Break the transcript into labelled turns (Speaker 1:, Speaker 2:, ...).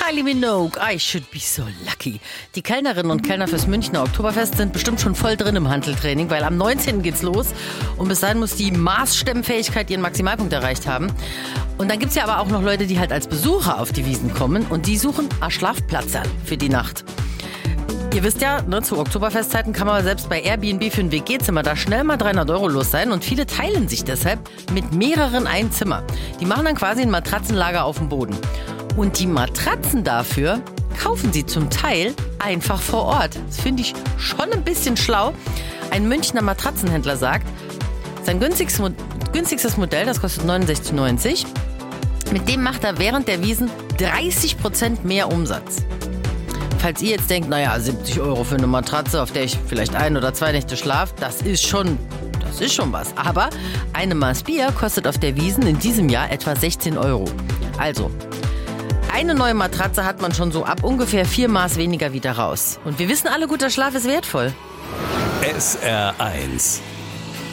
Speaker 1: Kylie Minogue, I should be so lucky. Die Kellnerinnen und Kellner fürs Münchner Oktoberfest sind bestimmt schon voll drin im Hanteltraining, weil am 19. geht's los und bis dahin muss die Maßstemmenfähigkeit ihren Maximalpunkt erreicht haben. Und dann gibt's ja aber auch noch Leute, die halt als Besucher auf die Wiesn kommen und die suchen einen Schlafplatz für die Nacht. Ihr wisst ja, zu Oktoberfestzeiten kann man selbst bei Airbnb für ein WG-Zimmer da schnell mal 300 € los sein und viele teilen sich deshalb mit mehreren ein Zimmer. Die machen dann quasi ein Matratzenlager auf dem Boden. Und die Matratzen dafür kaufen sie zum Teil einfach vor Ort. Das finde ich schon ein bisschen schlau. Ein Münchner Matratzenhändler sagt, sein günstigstes Modell, das kostet 69,90 €. Mit dem macht er während der Wiesn 30% mehr Umsatz. Falls ihr jetzt denkt, 70 € für eine Matratze, auf der ich vielleicht 1 oder 2 Nächte schlafe, das ist schon was. Aber eine Maß Bier kostet auf der Wiesn in diesem Jahr etwa 16 €. Also, eine neue Matratze hat man schon so ab ungefähr 4 Maß weniger wieder raus. Und wir wissen alle, guter Schlaf ist wertvoll.
Speaker 2: SR1